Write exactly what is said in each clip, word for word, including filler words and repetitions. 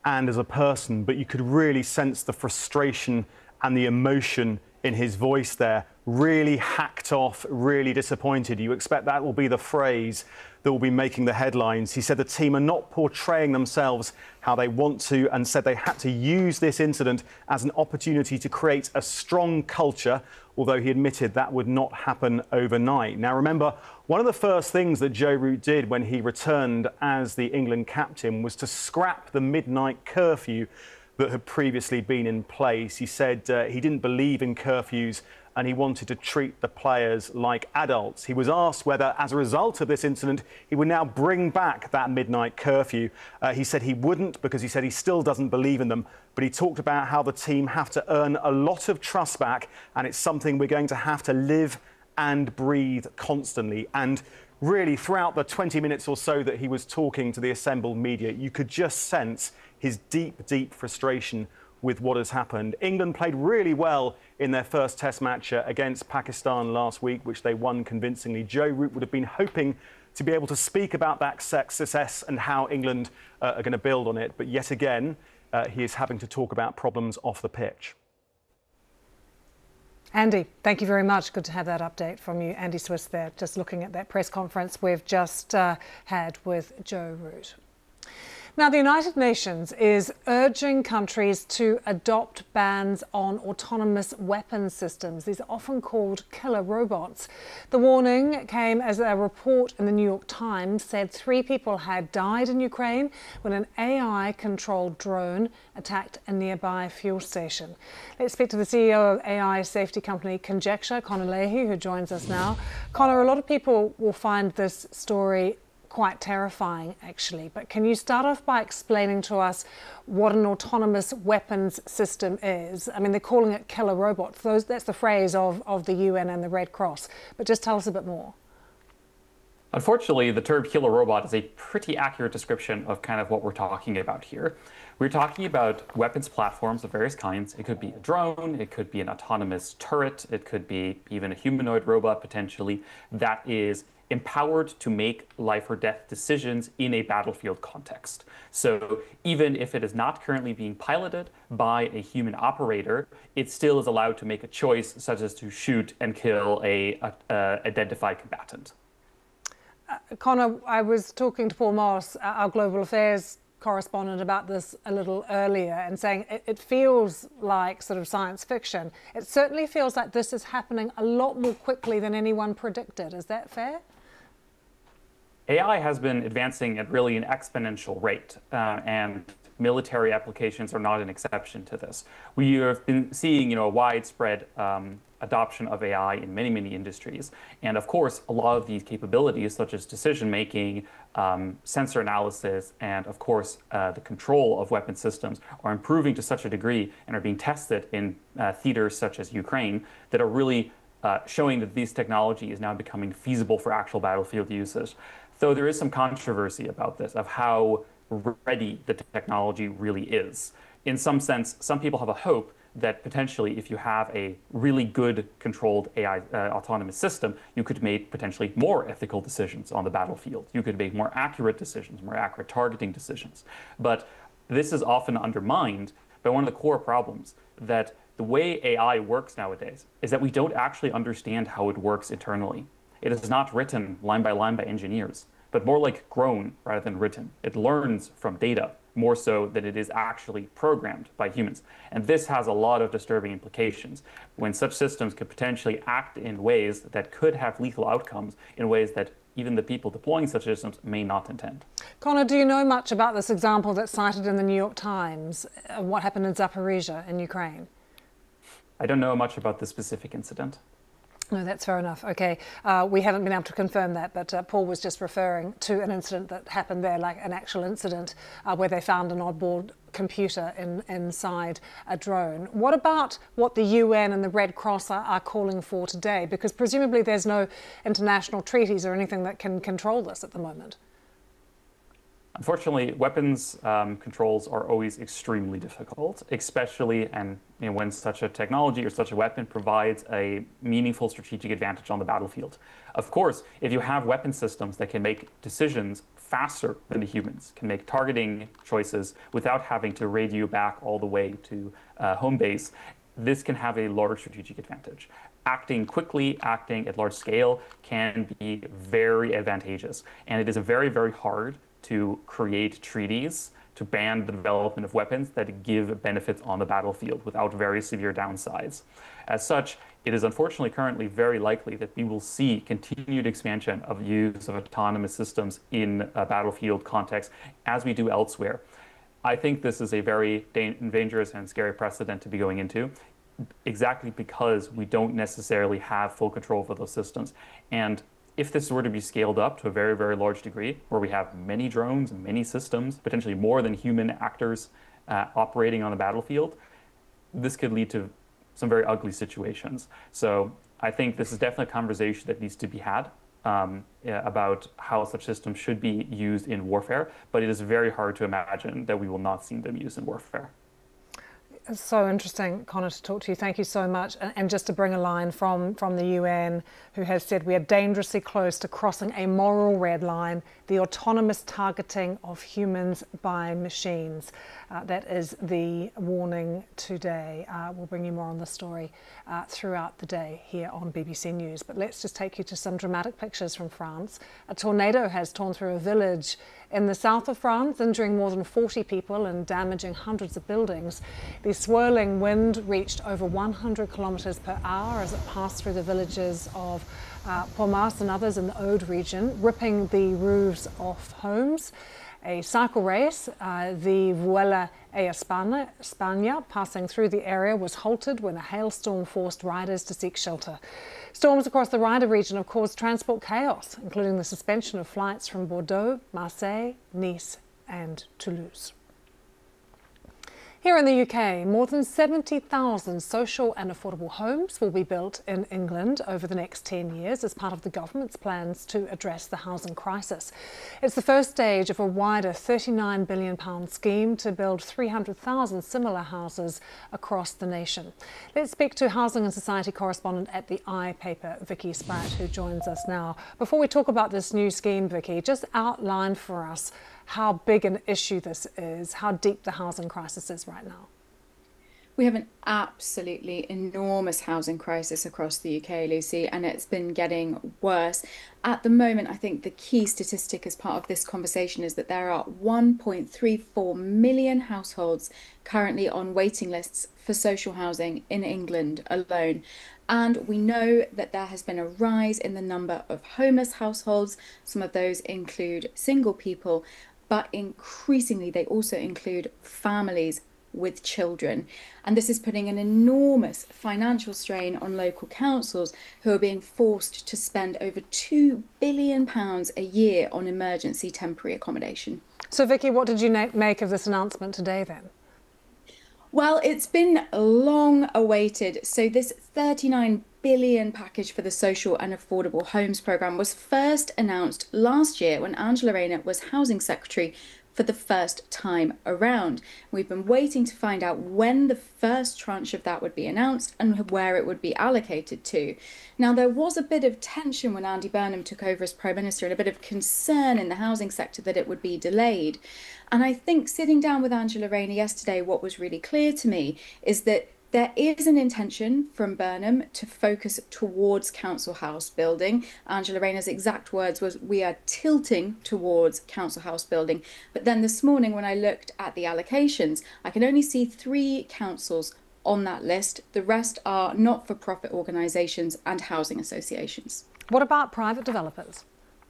and as a person, but you could really sense the frustration and the emotion in his voice there. Really hacked off, really disappointed. You expect that will be the phrase that will be making the headlines. He said the team are not portraying themselves how they want to, and said they had to use this incident as an opportunity to create a strong culture, although he admitted that would not happen overnight. Now remember, one of the first things that Joe Root did when he returned as the England captain was to scrap the midnight curfew that had previously been in place. He said uh, he didn't believe in curfews and he wanted to treat the players like adults. He was asked whether, as a result of this incident, he would now bring back that midnight curfew. Uh, he said he wouldn't, because he said he still doesn't believe in them, but he talked about how the team have to earn a lot of trust back, and it's something we're going to have to live and breathe constantly. And really, throughout the twenty minutes or so that he was talking to the assembled media, you could just sense his deep, deep frustration with what has happened. England played really well in their first Test match against Pakistan last week, which they won convincingly. Joe Root would have been hoping to be able to speak about that success and how England uh, are going to build on it. But yet again, uh, he is having to talk about problems off the pitch. Andy, thank you very much. Good to have that update from you. Andy Swiss there, just looking at that press conference we've just uh, had with Joe Root. Now, the United Nations is urging countries to adopt bans on autonomous weapon systems. These are often called killer robots. The warning came as a report in the New York Times said three people had died in Ukraine when an A I-controlled drone attacked a nearby fuel station. Let's speak to the C E O of A I safety company Conjecture, Conor Leahy, who joins us now. Conor, a lot of people will find this story quite terrifying, actually. But can you start off by explaining to us what an autonomous weapons system is? I mean, they're calling it killer robots. Those, that's the phrase of, of the U N and the Red Cross. But just tell us a bit more. Unfortunately, the term killer robot is a pretty accurate description of kind of what we're talking about here. We're talking about weapons platforms of various kinds. It could be a drone, it could be an autonomous turret, it could be even a humanoid robot, potentially, that is empowered to make life or death decisions in a battlefield context. So even if it is not currently being piloted by a human operator, it still is allowed to make a choice, such as to shoot and kill a, a, a identified combatant. Uh, Conor, I was talking to Paul Moss, our global affairs correspondent, about this a little earlier, and saying it, it feels like sort of science fiction. It certainly feels like this is happening a lot more quickly than anyone predicted. Is that fair? A I has been advancing at really an exponential rate, uh, and military applications are not an exception to this. We have been seeing, you know, a widespread um, adoption of A I in many, many industries. And of course, a lot of these capabilities, such as decision-making, um, sensor analysis, and of course, uh, the control of weapon systems are improving to such a degree and are being tested in uh, theaters such as Ukraine that are really uh, showing that this technology is now becoming feasible for actual battlefield usage. Though there is some controversy about this, of how ready the technology really is. In some sense, some people have a hope that potentially if you have a really good controlled A I uh, autonomous system, you could make potentially more ethical decisions on the battlefield. You could make more accurate decisions, more accurate targeting decisions. But this is often undermined by one of the core problems, that the way A I works nowadays is that we don't actually understand how it works internally. It is not written line by line by engineers, but more like grown rather than written. It learns from data more so than it is actually programmed by humans. And this has a lot of disturbing implications when such systems could potentially act in ways that could have lethal outcomes in ways that even the people deploying such systems may not intend. Conor, do you know much about this example that's cited in the New York Times, uh, what happened in Zaporizhzhia in Ukraine? I don't know much about this specific incident. No, that's fair enough. Okay, uh, we haven't been able to confirm that, but uh, Paul was just referring to an incident that happened there, like an actual incident uh, where they found an oddboard computer in, inside a drone. What about what the U N and the Red Cross are, are calling for today? Because presumably there's no international treaties or anything that can control this at the moment. Unfortunately, weapons um, controls are always extremely difficult, especially and you know, when such a technology or such a weapon provides a meaningful strategic advantage on the battlefield. Of course, if you have weapon systems that can make decisions faster than the humans, can make targeting choices without having to radio back all the way to uh, home base, this can have a large strategic advantage. Acting quickly, acting at large scale can be very advantageous. And it is very, very hard to create treaties to ban the development of weapons that give benefits on the battlefield without very severe downsides. As such, it is unfortunately currently very likely that we will see continued expansion of use of autonomous systems in a battlefield context as we do elsewhere. I think this is a very dangerous and scary precedent to be going into, exactly because we don't necessarily have full control over those systems. And if this were to be scaled up to a very, very large degree, where we have many drones, many systems, potentially more than human actors uh, operating on the battlefield, this could lead to some very ugly situations. So I think this is definitely a conversation that needs to be had um, about how such systems should be used in warfare, but it is very hard to imagine that we will not see them used in warfare. It's so interesting, Connor, to talk to you. Thank you so much. And just to bring a line from, from the U N, who has said we are dangerously close to crossing a moral red line, the autonomous targeting of humans by machines. Uh, that is the warning today. Uh, we'll bring you more on the story uh, throughout the day here on B B C News. But let's just take you to some dramatic pictures from France. A tornado has torn through a village in the south of France, injuring more than forty people and damaging hundreds of buildings. The swirling wind reached over one hundred kilometres per hour as it passed through the villages of uh, Pormas and others in the Aude region, ripping the roofs off homes. A cycle race, uh, the Vuela a España, España, passing through the area, was halted when a hailstorm forced riders to seek shelter. Storms across the Ryder region have caused transport chaos, including the suspension of flights from Bordeaux, Marseille, Nice and Toulouse. Here in the U K, more than seventy thousand social and affordable homes will be built in England over the next ten years as part of the government's plans to address the housing crisis. It's the first stage of a wider thirty-nine billion pounds scheme to build three hundred thousand similar houses across the nation. Let's speak to Housing and Society correspondent at the I paper, Vicky Spratt, who joins us now. Before we talk about this new scheme, Vicky, just outline for us how big an issue this is, how deep the housing crisis is right now. We have an absolutely enormous housing crisis across the U K, Lucy, and it's been getting worse. At the moment, I think the key statistic as part of this conversation is that there are one point three four million households currently on waiting lists for social housing in England alone. And we know that there has been a rise in the number of homeless households. Some of those include single people, but increasingly they also include families with children. And this is putting an enormous financial strain on local councils, who are being forced to spend over two billion pounds a year on emergency temporary accommodation. So Vicky, what did you make of this announcement today then? Well, it's been long awaited. So this thirty-nine billion package for the Social and Affordable Homes programme was first announced last year when Angela Rayner was Housing Secretary for the first time around. We've been waiting to find out when the first tranche of that would be announced and where it would be allocated to. Now, there was a bit of tension when Andy Burnham took over as Prime Minister and a bit of concern in the housing sector that it would be delayed. And I think sitting down with Angela Rayner yesterday, what was really clear to me is that there is an intention from Burnham to focus towards council house building. Angela Rayner's exact words was, "We are tilting towards council house building." But then this morning, when I looked at the allocations, I can only see three councils on that list. The rest are not-for-profit organisations and housing associations. What about private developers?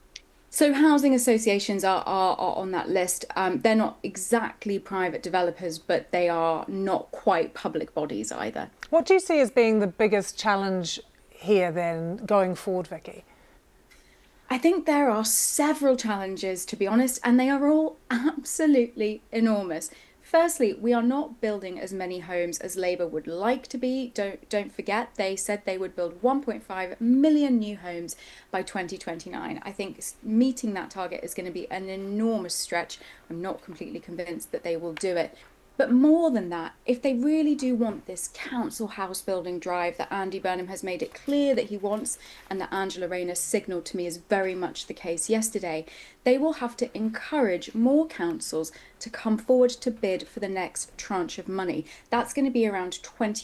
So housing associations are, are, are on that list. Um, they're not exactly private developers, but they are not quite public bodies either. What do you see as being the biggest challenge here then going forward, Vicky? I think there are several challenges, to be honest, and they are all absolutely enormous. Firstly, we are not building as many homes as Labour would like to be. Don't don't forget, they said they would build one point five million new homes by twenty twenty-nine. I think meeting that target is going to be an enormous stretch. I'm not completely convinced that they will do it. But more than that, if they really do want this council house building drive that Andy Burnham has made it clear that he wants, and that Angela Rayner signalled to me is very much the case yesterday, they will have to encourage more councils to come forward to bid for the next tranche of money. That's going to be around twenty